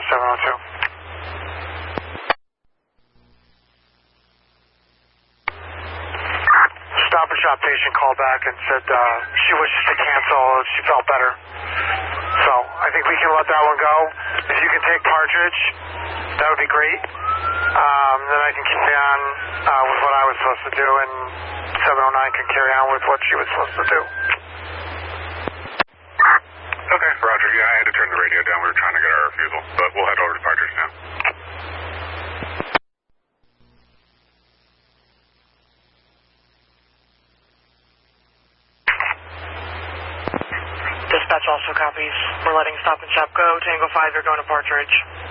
702. Stop and Shop patient called back and said she wishes to cancel if she felt better. So I think we can let that one go. If you can take Partridge, that would be great. Then I can carry on with what I was supposed to do, and 709 can carry on with what she was supposed to do. Okay, Roger. Yeah, I had to turn the radio down. We were trying to get our refusal, but we'll head over to Partridge now. Dispatch also copies. We're letting Stop and Shop go. Tango 5, you're going to Partridge.